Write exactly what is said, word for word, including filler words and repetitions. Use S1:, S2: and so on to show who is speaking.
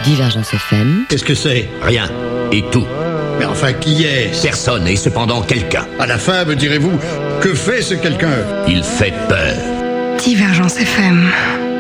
S1: Divergence F M.
S2: Qu'est-ce que c'est?
S3: Rien. Et tout.
S2: Mais enfin, qui est-ce?
S3: Personne et cependant quelqu'un.
S2: À la fin, me direz-vous, que fait ce quelqu'un?
S3: Il fait peur.
S4: Divergence F M.